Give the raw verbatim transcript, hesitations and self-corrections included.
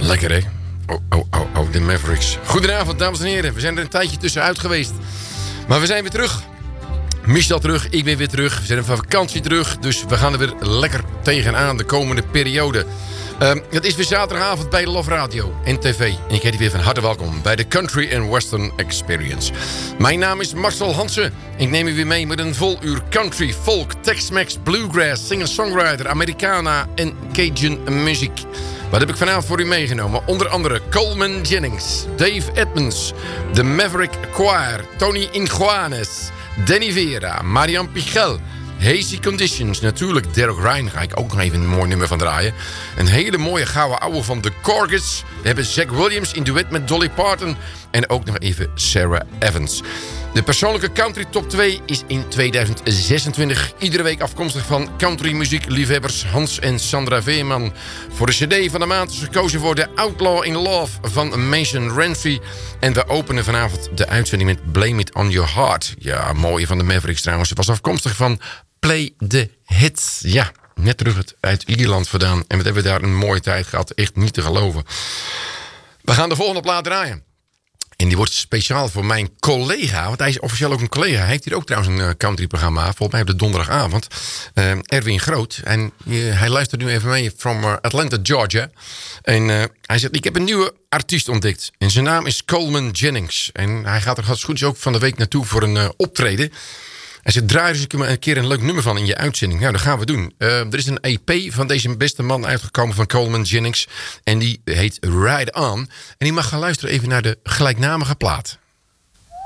Lekker, hè? Oh, oh, oh, oh, de Mavericks. Goedenavond, dames en heren. We zijn er een tijdje tussenuit geweest. Maar we zijn weer terug. Michel terug, ik ben weer terug. We zijn van vakantie terug. Dus we gaan er weer lekker tegenaan de komende periode. Um, het is weer zaterdagavond bij Love Radio en tv. En ik heet u weer van harte welkom bij de Country and Western Experience. Mijn naam is Marcel Hansen. Ik neem u weer mee met een vol uur country, folk, Tex-Mex, bluegrass, singer-songwriter, Americana en Cajun muziek. Wat heb ik vanavond voor u meegenomen? Onder andere Coleman Jennings, Dave Edmonds, The Maverick Choir, Tony Injuanes, Danny Vera, Marian Pichel, Hazy Conditions, natuurlijk Derek Ryan, ga ik ook nog even een mooi nummer van draaien. Een hele mooie gouden ouwe van The Corgis. We hebben Zach Williams in duet met Dolly Parton. En ook nog even Sarah Evans. De persoonlijke country top twee is in tweeduizend zesentwintig iedere week afkomstig van countrymuziekliefhebbers Hans en Sandra Veerman. Voor de cd van de maand is gekozen voor de Outlaw in Love van Mason Renfrey. En we openen vanavond de uitzending met Blame It On Your Heart. Ja, mooie van de Mavericks trouwens. Het was afkomstig van Play the Hits. Ja, net terug het uit Ierland vandaan. En wat hebben we daar een mooie tijd gehad. Echt niet te geloven. We gaan de volgende plaat draaien. En die wordt speciaal voor mijn collega. Want hij is officieel ook een collega. Hij heeft hier ook trouwens een countryprogramma. Volgens mij op de donderdagavond. Uh, Erwin Groot. En uh, hij luistert nu even mee from uh, Atlanta, Georgia. En uh, hij zegt, ik heb een nieuwe artiest ontdekt. En zijn naam is Coleman Jennings. En hij gaat er als het goed is ook van de week naartoe voor een uh, optreden. Hij zegt, draai eens een keer een leuk nummer van in je uitzending. Nou, dat gaan we doen. Uh, er is een E P van deze beste man uitgekomen van Coleman Jennings. En die heet Ride On. En die mag gaan luisteren even naar de gelijknamige plaat.